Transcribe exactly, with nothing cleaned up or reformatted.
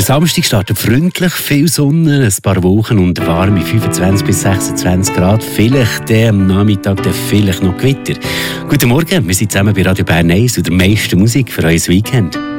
Samstag startet freundlich, viel Sonne, ein paar Wochen und warme fünfundzwanzig bis sechsundzwanzig Grad. Vielleicht der am Nachmittag dann vielleicht noch Gewitter. Guten Morgen, wir sind zusammen bei Radio Bern eins und der meisten Musik für euer Weekend.